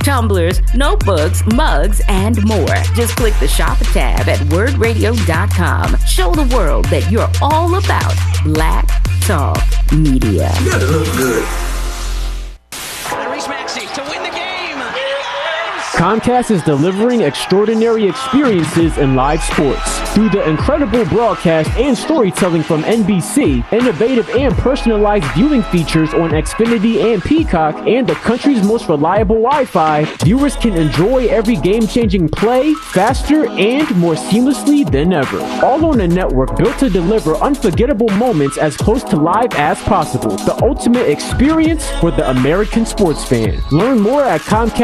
tumblers, notebooks, mugs, and more. Just click the Shop tab at wordradio.com. Show the world that you're all about Black Talk Media. You gotta look good. Comcast is delivering extraordinary experiences in live sports. Through the incredible broadcast and storytelling from NBC, innovative and personalized viewing features on Xfinity and Peacock, and the country's most reliable Wi-Fi, viewers can enjoy every game-changing play faster and more seamlessly than ever. All on a network built to deliver unforgettable moments as close to live as possible. The ultimate experience for the American sports fan. Learn more at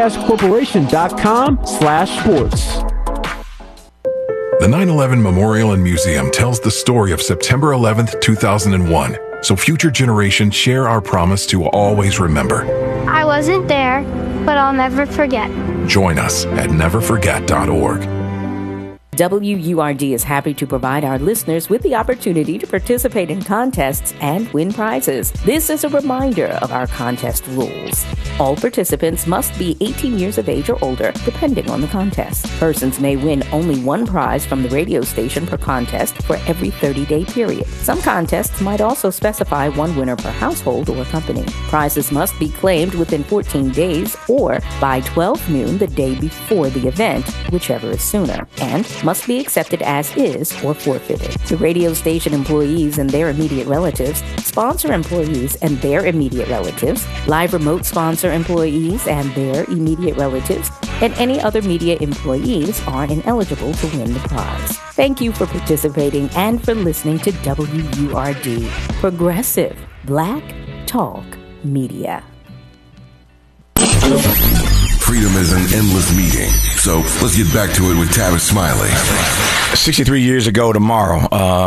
ComcastCorporation.com/sports. The 9/11 Memorial and Museum tells the story of September 11th, 2001, so future generations share our promise to always remember. I wasn't there, but I'll never forget. Join us at neverforget.org. WURD is happy to provide our listeners with the opportunity to participate in contests and win prizes. This is a reminder of our contest rules. All participants must be 18 years of age or older, depending on the contest. Persons may win only one prize from the radio station per contest for every 30-day period. Some contests might also specify one winner per household or company. Prizes must be claimed within 14 days or by 12 noon the day before the event, whichever is sooner, and must be accepted as is or forfeited. The radio station employees and their immediate relatives, sponsor employees and their immediate relatives, live remote sponsor employees and their immediate relatives, and any other media employees are ineligible to win the prize. Thank you for participating and for listening to WURD, Progressive Black Talk Media. Freedom is an endless meeting, so let's get back to it with Tavis Smiley. 63 years ago tomorrow,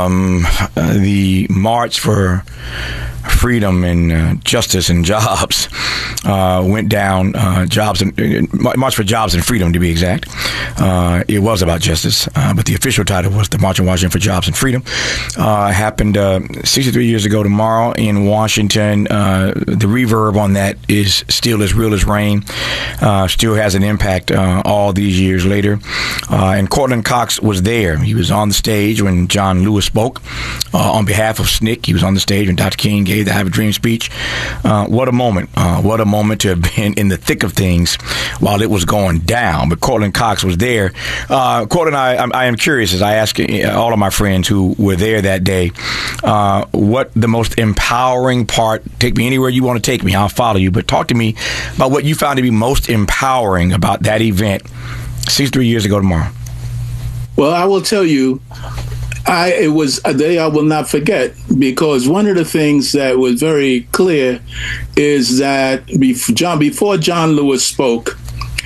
the March for Freedom and Justice and Jobs went down. March for Jobs and Freedom, to be exact. It was about justice, but the official title was the March on Washington for Jobs and Freedom. Happened 63 years ago tomorrow in Washington. The reverb on that is still as real as rain. Still has an impact all these years later. And Cortland Cox was there. He was on the stage when John Lewis spoke on behalf of SNCC. He was on the stage when Dr. King gave the Have a Dream speech. What a moment. What a moment to have been in the thick of things while it was going down. But Cortland Cox was there. Cortland, I am curious, as I ask all of my friends who were there that day, what the most empowering part, take me anywhere you want to take me, I'll follow you, but talk to me about what you found to be most empowering about that event 63 years ago tomorrow. Well, I will tell you, it was a day I will not forget, because one of the things that was very clear is that before John Lewis spoke,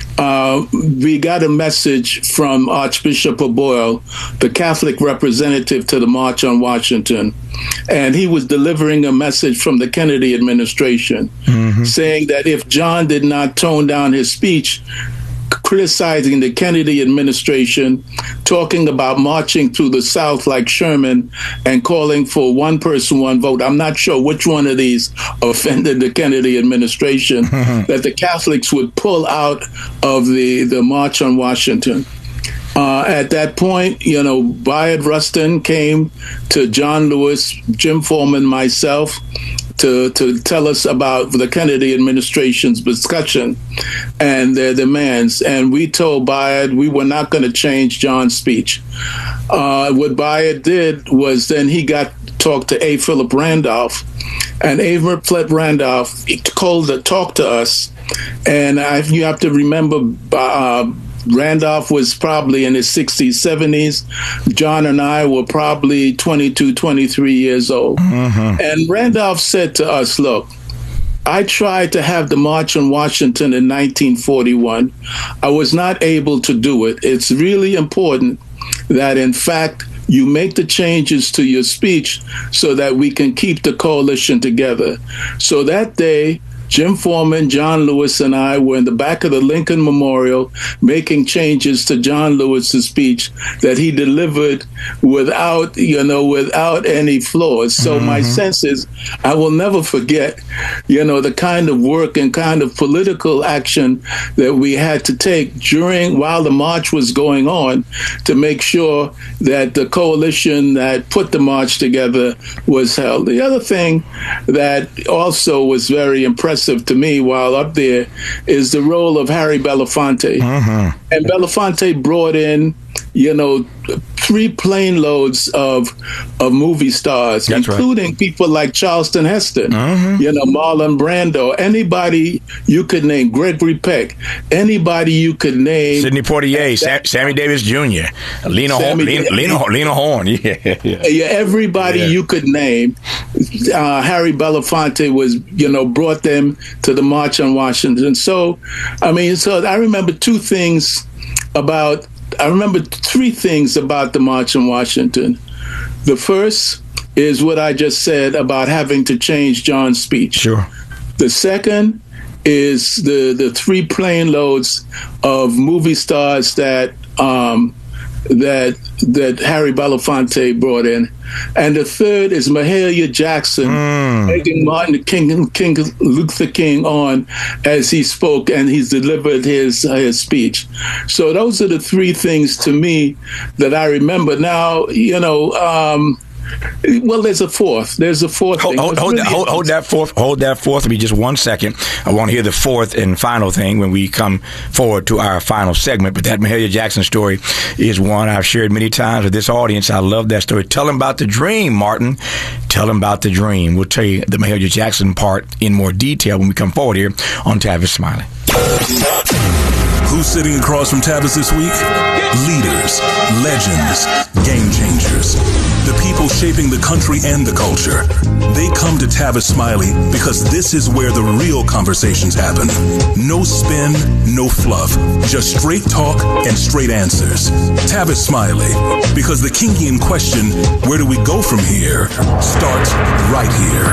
we got a message from Archbishop O'Boyle, the Catholic representative to the March on Washington, and he was delivering a message from the Kennedy administration, saying that if John did not tone down his speech, criticizing the Kennedy administration, talking about marching through the South like Sherman, and calling for one person, one vote. I'm not sure which one of these offended the Kennedy administration, that the Catholics would pull out of the March on Washington. At that point, Bayard Rustin came to John Lewis, Jim Foreman, myself, to tell us about the Kennedy administration's discussion and their demands. And we told Bayard we were not going to change John's speech. What Bayard did was then he got to talk to A. Philip Randolph. And A. Philip Randolph talked to us. And you have to remember, Randolph was probably in his 60s, 70s. John and I were probably 22, 23 years old. And Randolph said to us, look, I tried to have the March on Washington in 1941. I was not able to do it. It's really important that, in fact, you make the changes to your speech so that we can keep the coalition together. So that day, Jim Foreman, John Lewis, and I were in the back of the Lincoln Memorial making changes to John Lewis's speech that he delivered without any flaws. So my sense is I will never forget, the kind of work and kind of political action that we had to take while the march was going on to make sure that the coalition that put the march together was held. The other thing that also was very impressive to me while up there is the role of Harry Belafonte. And Belafonte brought in, 3 plane loads of movie stars, That's including right. people like Charleston Heston, Marlon Brando, anybody you could name, Gregory Peck, anybody you could name. Sidney Poitier, Sammy Davis Jr., Lena Horne. Yeah, everybody you could name. Harry Belafonte was, brought them to the March on Washington. So I remember 3 things about the March on Washington. The first is what I just said about having to change John's speech. Sure. The second is the 3 plane loads of movie stars that Harry Belafonte brought in. And the third is Mahalia Jackson taking Martin King Luther King on as he spoke and he's delivered his speech. So those are the 3 things to me that I remember. Now, well, there's a fourth. Hold that fourth for me just 1 second. I want to hear the fourth and final thing when we come forward to our final segment. But that Mahalia Jackson story is one I've shared many times with this audience. I love that story. Tell them about the dream, Martin. Tell them about the dream. We'll tell you the Mahalia Jackson part in more detail when we come forward here on Tavis Smiley. Who's sitting across from Tavis this week? Leaders, legends, game changers. The people shaping the country and the culture. They come to Tavis Smiley because this is where the real conversations happen. No spin, no fluff. Just straight talk and straight answers. Tavis Smiley. Because the kinky question, where do we go from here, starts right here.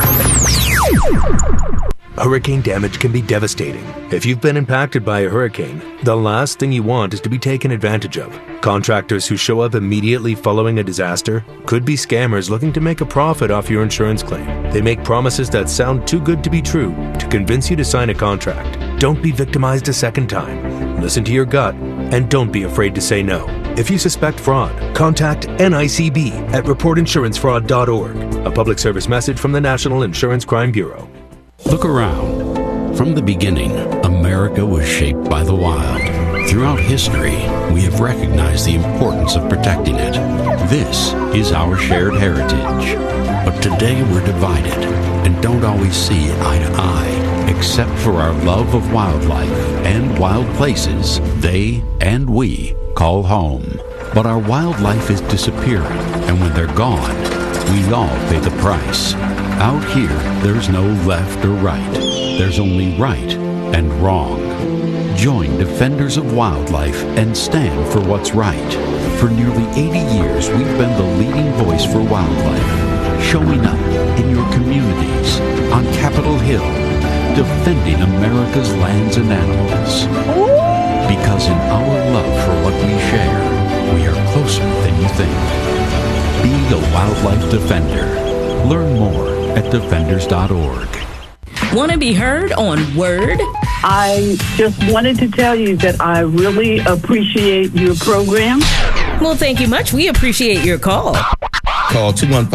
Hurricane damage can be devastating. If you've been impacted by a hurricane, the last thing you want is to be taken advantage of. Contractors who show up immediately following a disaster could be scammers looking to make a profit off your insurance claim. They make promises that sound too good to be true to convince you to sign a contract. Don't be victimized a second time. Listen to your gut and don't be afraid to say no. If you suspect fraud, contact NICB at reportinsurancefraud.org. A public service message from the National Insurance Crime Bureau. Look around. From the beginning, America was shaped by the wild. Throughout history, we have recognized the importance of protecting it. This is our shared heritage. But today we're divided and don't always see eye to eye. Except for our love of wildlife and wild places they and we call home. But our wildlife is disappearing, and when they're gone, we all pay the price. Out here, there's no left or right. There's only right and wrong. Join Defenders of Wildlife and stand for what's right. For nearly 80 years, we've been the leading voice for wildlife, showing up in your communities, on Capitol Hill, defending America's lands and animals. Because in our love for what we share, we are closer than you think. Be a wildlife defender. Learn more at defenders.org. Want to be heard on Word? I just wanted to tell you that I really appreciate your program. Well, thank you much. We appreciate your call. Call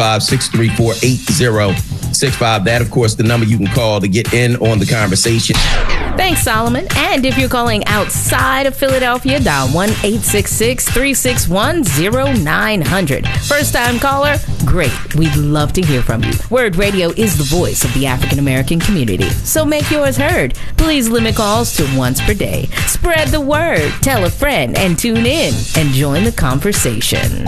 215-634-8065. That, of course, the number you can call to get in on the conversation. Thanks, Solomon. And if you're calling outside of Philadelphia, dial 1-866-361-0900. First-time caller? Great. We'd love to hear from you. Word Radio is the voice of the African-American community, so make yours heard. Please limit calls to once per day. Spread the word, tell a friend, and tune in and join the conversation.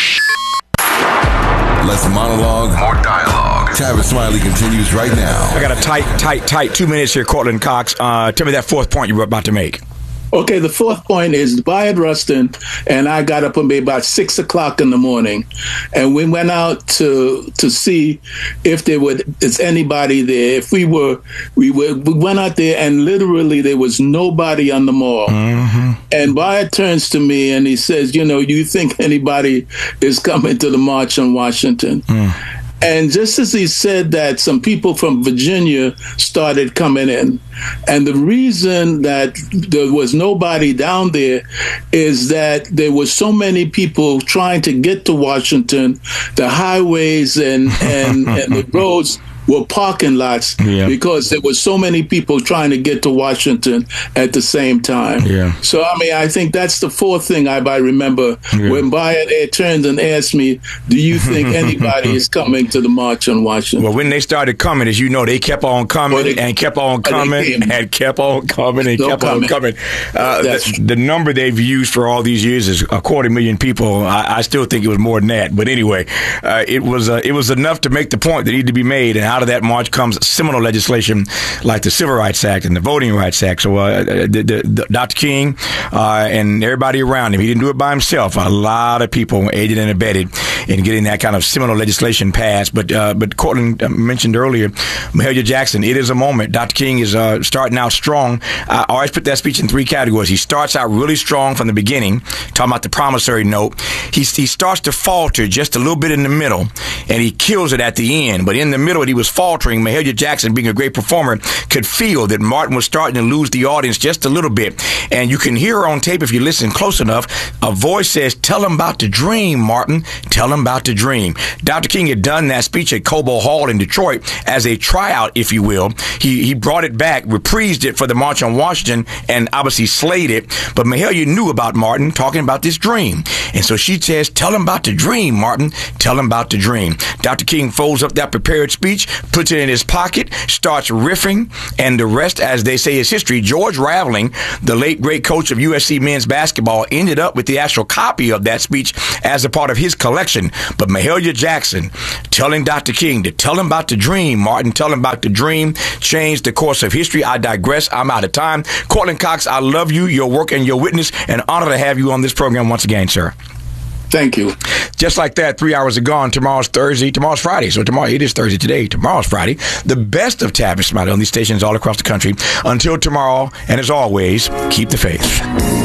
Less monologue, more dialogue. Tavis Smiley continues right now. I got a tight 2 minutes here, Cortland Cox. Tell me that fourth point you were about to make. Okay, the fourth point is Bayard Rustin and I got up maybe about 6 o'clock in the morning, and we went out to see if is anybody there. If we went out there, and literally there was nobody on the mall. Mm-hmm. And Bayard turns to me and he says, you think anybody is coming to the March on Washington? And just as he said that, some people from Virginia started coming in. And the reason that there was nobody down there is that there were so many people trying to get to Washington. The highways and the roads were parking lots because there were so many people trying to get to Washington at the same time. Yeah. So, I think that's the fourth thing I remember when Bayard turned and asked me, do you think anybody is coming to the March on Washington? Well, when they started coming, as you know, they kept on coming and kept on coming and kept on coming and kept on coming. The number they've used for all these years is 250,000 people. I still think it was more than that. But anyway, it was enough to make the point that needed to be made. And out of that march comes seminal legislation like the Civil Rights Act and the Voting Rights Act. So Dr. King and everybody around him, he didn't do it by himself. A lot of people aided and abetted in getting that kind of seminal legislation passed. But Cortland mentioned earlier, Mahalia Jackson, it is a moment. Dr. King is starting out strong. I always put that speech in 3 categories. He starts out really strong from the beginning, talking about the promissory note. He starts to falter just a little bit in the middle, and he kills it at the end. But in the middle, he was faltering. Mahalia Jackson, being a great performer, could feel that Martin was starting to lose the audience just a little bit. And you can hear her on tape if you listen close enough. A voice says, "Tell him about the dream, Martin. Tell him about the dream." Dr. King had done that speech at Cobo Hall in Detroit as a tryout, if you will. He brought it back, reprised it for the March on Washington, and obviously slayed it. But Mahalia knew about Martin talking about this dream. And so she says, "Tell him about the dream, Martin. Tell him about the dream." Dr. King folds up that prepared speech, puts it in his pocket, starts riffing, and the rest, as they say, is history. George Raveling, the late great coach of USC men's basketball, ended up with the actual copy of that speech as a part of his collection. But Mahalia Jackson telling Dr. King to tell him about the dream, Martin, tell him about the dream, changed the course of history. I digress. I'm out of time. Cortland Cox, I love you, your work, and your witness, and honor to have you on this program once again, sir. Thank you. Just like that, 3 hours are gone. Tomorrow's Thursday. Tomorrow's Friday. So tomorrow, it is Thursday today. Tomorrow's Friday. The best of Tavis Smiley on these stations all across the country. Until tomorrow, and as always, keep the faith.